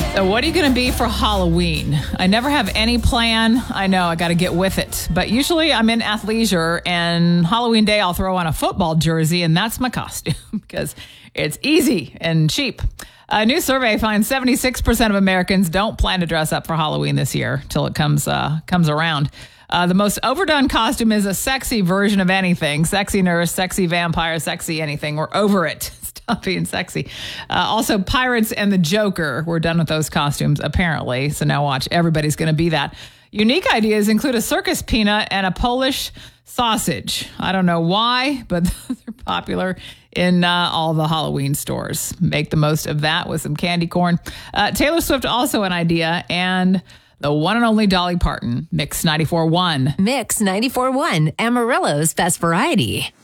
So what are you going to be for Halloween? I never have any plan. I know I got to get with it. But usually I'm in athleisure, and Halloween day I'll throw on a football jersey, and that's my costume because it's easy and cheap. A new survey finds 76% of Americans don't plan to dress up for Halloween this year till it comes around. The most overdone costume is a sexy version of anything. Sexy nurse, sexy vampire, sexy anything. We're over it. Stop being sexy. Also, Pirates and the Joker. We're done with those costumes, apparently. So now watch. Everybody's going to be that. Unique ideas include a circus peanut and a Polish sausage. I don't know why, but they're popular in all the Halloween stores. Make the most of that with some candy corn. Taylor Swift also an idea, and the one and only Dolly Parton. Mix 94.1. Mix 94.1, Amarillo's best variety.